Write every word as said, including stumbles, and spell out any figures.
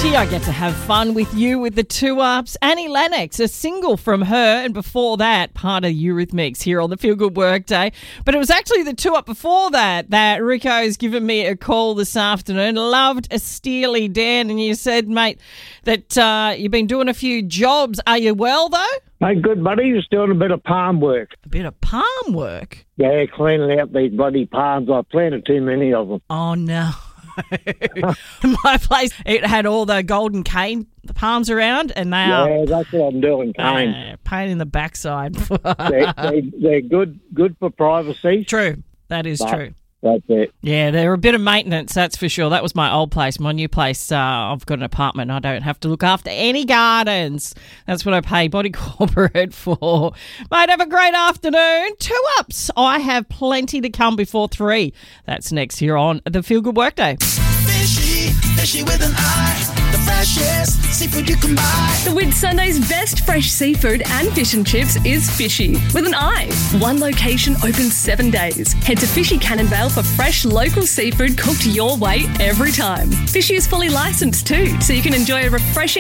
Gee, I get to have fun with you with the two-ups. Annie Lennox, a single from her, and before that, part of Eurythmics here on the Feel Good Workday. But it was actually the two-up before that that Rico's given me a call this afternoon. Loved a Steely Dan, and you said, mate, that uh, you've been doing a few jobs. Are you well, though? Hey, good buddy, just doing a bit of palm work. A bit of palm work? Yeah, cleaning out these bloody palms. I planted too many of them. Oh, no. My place, it had all the golden cane the palms around, and they yeah, are... that's what I'm doing, cane. Uh, pain in the backside. they, they, they're good good for privacy. True. That is true. That's it. Yeah, they're a bit of maintenance, that's for sure. That was my old place. My new place, uh, I've got an apartment. I don't have to look after any gardens. That's what I pay Body Corporate for. Mate, have a great afternoon. Two ups. I have plenty to come before three. That's next here on the Feel Good Workday. Fishy, fishy with an eye. The freshest seafood you can buy. The Whit Sunday's best fresh seafood and fish and chips is Fishy with an I. One location open seven days. Head to Fishy Cannonvale for fresh local seafood cooked your way every time. Fishy is fully licensed too, so you can enjoy a refreshing